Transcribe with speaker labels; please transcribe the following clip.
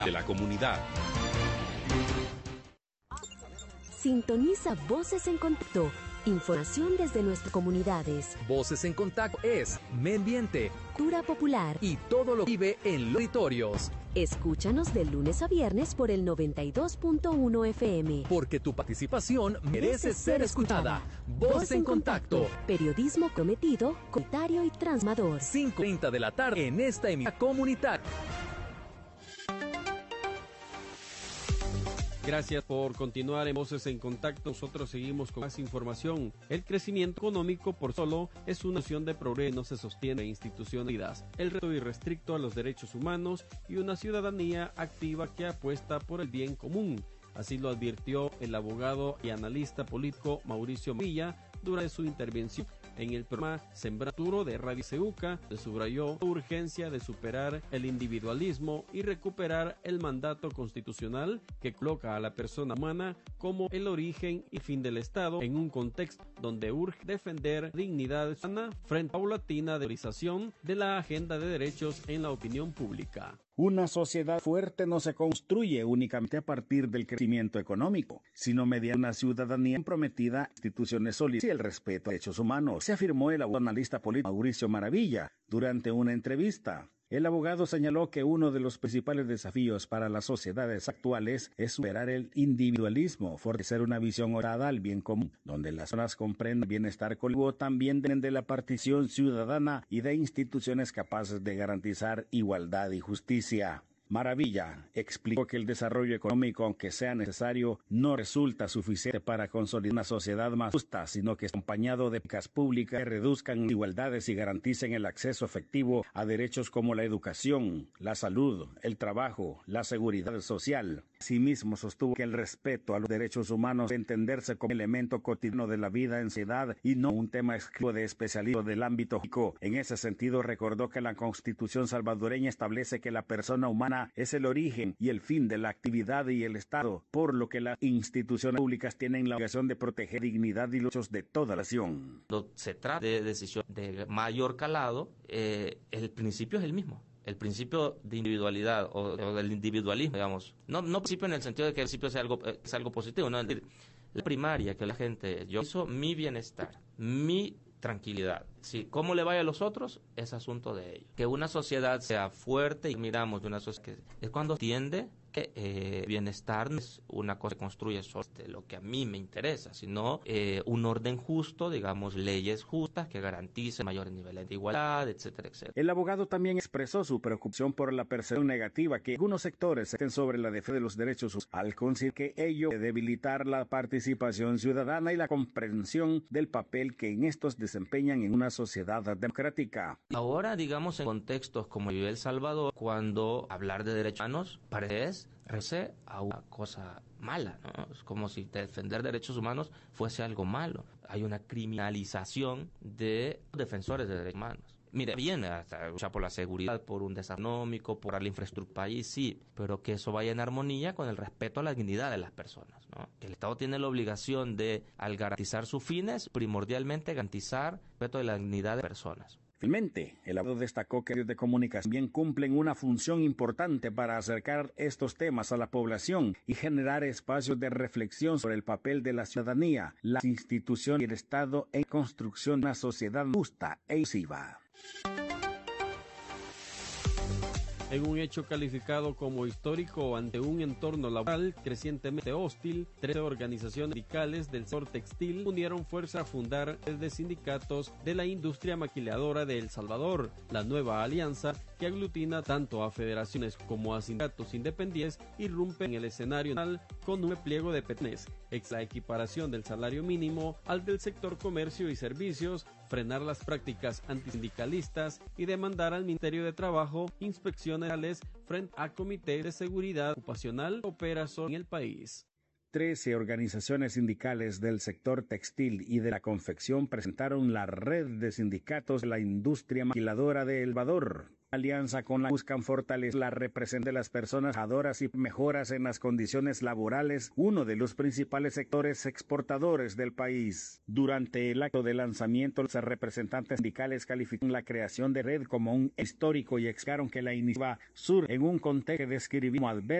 Speaker 1: de la comunidad.
Speaker 2: Sintoniza Voces en Contacto. Información desde nuestras comunidades.
Speaker 3: Voces en Contacto es medio ambiente,
Speaker 2: cultura popular
Speaker 3: y todo lo que vive en los territorios.
Speaker 2: Escúchanos de lunes a viernes por el 92.1 FM.
Speaker 3: Porque tu participación merece ser escuchada. Voces en Contacto.
Speaker 2: Periodismo prometido, comunitario y transmador.
Speaker 3: 5:30 de la tarde en esta emisora comunitaria.
Speaker 4: Gracias por continuar en Voces en Contacto. Nosotros seguimos con más información. El crecimiento económico por solo es una noción de progreso, no se sostiene en institucionalidad. El reto irrestricto a los derechos humanos y una ciudadanía activa que apuesta por el bien común. Así lo advirtió el abogado y analista político Mauricio Villa durante su intervención en el programa Sembraturo de Radio Ceuca. Subrayó la urgencia de superar el individualismo y recuperar el mandato constitucional que coloca a la persona humana como el origen y fin del Estado en un contexto donde urge defender dignidad humana frente a la paulatina valorización de la agenda de derechos en la opinión pública.
Speaker 5: Una sociedad fuerte no se construye únicamente a partir del crecimiento económico, sino mediante una ciudadanía comprometida, instituciones sólidas y el respeto a derechos humanos, se afirmó el analista político Mauricio Maravilla durante una entrevista. El abogado señaló que uno de los principales desafíos para las sociedades actuales es superar el individualismo, fortalecer una visión orientada al bien común, donde las personas comprenden el bienestar colectivo, también de la partición ciudadana y de instituciones capaces de garantizar igualdad y justicia. Maravilla explicó que el desarrollo económico, aunque sea necesario, no resulta suficiente para consolidar una sociedad más justa, sino que es acompañado de políticas públicas que reduzcan desigualdades y garanticen el acceso efectivo a derechos como la educación, la salud, el trabajo, la seguridad social. Asimismo, sostuvo que el respeto a los derechos humanos debe entenderse como elemento cotidiano de la vida en sociedad y no un tema exclusivo de especialismo del ámbito jurídico. En ese sentido, recordó que la Constitución salvadoreña establece que la persona humana es el origen y el fin de la actividad y el Estado, por lo que las instituciones públicas tienen la obligación de proteger la dignidad y los derechos de toda la nación.
Speaker 6: Se trata de decisión de mayor calado, el principio es el mismo. El principio de individualidad o del individualismo, digamos. No principio en el sentido de que el principio es algo positivo, no, es decir, la primaria que la gente, yo hizo mi bienestar, mi tranquilidad. Sí, cómo le vaya a los otros es asunto de ellos. Que una sociedad sea fuerte y miramos de una sociedad que es cuando entiende que bienestar no es una cosa que construye sobre lo que a mí me interesa, sino un orden justo, digamos, leyes justas que garanticen mayores niveles de igualdad, etcétera, etcétera.
Speaker 5: El abogado también expresó su preocupación por la percepción negativa que algunos sectores estén sobre la defensa de los derechos humanos, al considerar que ello puede debilitar la participación ciudadana y la comprensión del papel que en estos desempeñan en una sociedad democrática.
Speaker 6: Ahora, digamos, en contextos como vive El Salvador, cuando hablar de derechos humanos parece a una cosa mala, ¿no? Es como si defender derechos humanos fuese algo malo. Hay una criminalización de defensores de derechos humanos. Mire, bien, hasta luchar por la seguridad, por un desarrollo económico, por la infraestructura país, sí, pero que eso vaya en armonía con el respeto a la dignidad de las personas, ¿no? Que el Estado tiene la obligación de, al garantizar sus fines, primordialmente garantizar el respeto de la dignidad de personas.
Speaker 5: Finalmente, el abogado destacó que los medios de comunicación bien cumplen una función importante para acercar estos temas a la población y generar espacios de reflexión sobre el papel de la ciudadanía, las instituciones y el Estado en construcción de una sociedad justa e inclusiva.
Speaker 4: En un hecho calificado como histórico ante un entorno laboral crecientemente hostil, 13 organizaciones sindicales del sector textil unieron fuerza a fundar desde sindicatos de la industria maquiladora de El Salvador, la nueva alianza que aglutina tanto a federaciones como a sindicatos independientes, irrumpe en el escenario nacional con un pliego de peticiones, la equiparación del salario mínimo al del sector comercio y servicios, frenar las prácticas antisindicalistas y demandar al Ministerio de Trabajo inspecciones frente a comités de seguridad ocupacional que opera en el país.
Speaker 5: 13 organizaciones sindicales del sector textil y de la confección presentaron la red de sindicatos de la industria maquiladora de El Salvador, alianza con la buscan fortalecer la representación de las personas trabajadoras y mejoras en las condiciones laborales, uno de los principales sectores exportadores del país. Durante el acto de lanzamiento, los representantes sindicales calificaron la creación de red como un histórico y explicaron que la iniciativa surge en un contexto que describimos adverso